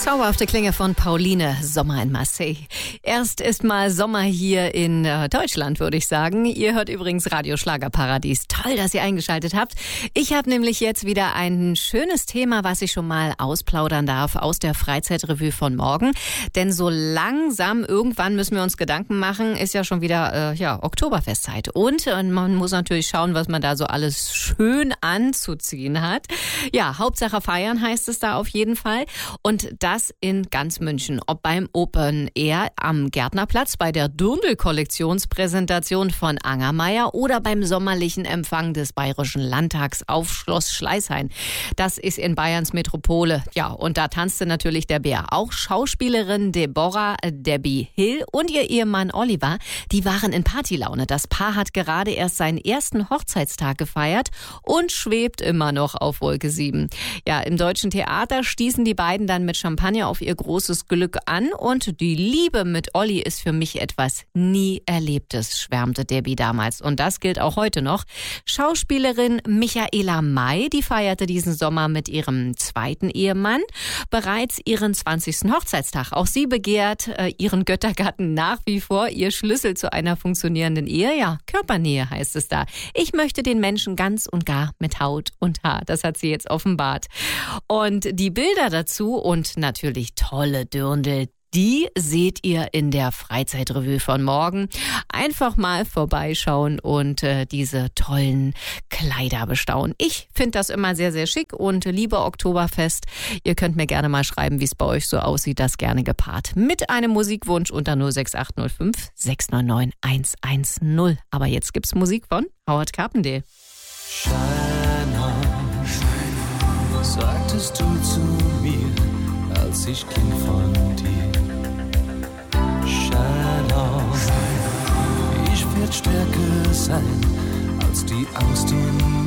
Zauberhafte Klänge von Pauline, Sommer in Marseille. Erst ist mal Sommer hier in Deutschland, würde ich sagen. Ihr hört übrigens Radio Schlagerparadies. Toll, dass ihr eingeschaltet habt. Ich habe nämlich jetzt wieder ein schönes Thema, was ich schon mal ausplaudern darf aus der Freizeitrevue von morgen. Denn so langsam, irgendwann müssen wir uns Gedanken machen, ist ja schon wieder Oktoberfestzeit. Und man muss natürlich schauen, was man da so alles schön anzuziehen hat. Ja, Hauptsache feiern heißt es da auf jeden Fall. Und das in ganz München. Ob beim Open Air am Gärtnerplatz, bei der Dirndl-Kollektionspräsentation von Angermeier oder beim sommerlichen Empfang des Bayerischen Landtags auf Schloss Schleißhain. Das ist in Bayerns Metropole. Ja, und da tanzte natürlich der Bär. Auch Schauspielerin Deborah Debbie Hill und ihr Ehemann Oliver, die waren in Partylaune. Das Paar hat gerade erst seinen ersten Hochzeitstag gefeiert und schwebt immer noch auf Wolke 7. Ja, im Deutschen Theater stießen die beiden dann mit Champagner auf ihr großes Glück an und die Liebe mit Olli ist für mich etwas nie Erlebtes, schwärmte Debbie damals. Und das gilt auch heute noch. Schauspielerin Michaela May, die feierte diesen Sommer mit ihrem zweiten Ehemann bereits ihren 20. Hochzeitstag. Auch sie begehrt ihren Göttergatten nach wie vor. Ihr Schlüssel zu einer funktionierenden Ehe, ja, Körpernähe heißt es da. Ich möchte den Menschen ganz und gar mit Haut und Haar. Das hat sie jetzt offenbart. Und die Bilder dazu und natürlich tolle Dirndl, die seht ihr in der Freizeitrevue von morgen. Einfach mal vorbeischauen und diese tollen Kleider bestaunen. Ich finde das immer sehr, sehr schick und liebe Oktoberfest. Ihr könnt mir gerne mal schreiben, wie es bei euch so aussieht, das gerne gepaart. Mit einem Musikwunsch unter 06805 699 110. Aber jetzt gibt's Musik von Howard Carpendale. Shine on, sagtest du zu mir, als ich ging von dir. Shine on, ich werd stärker sein als die Angst in mir.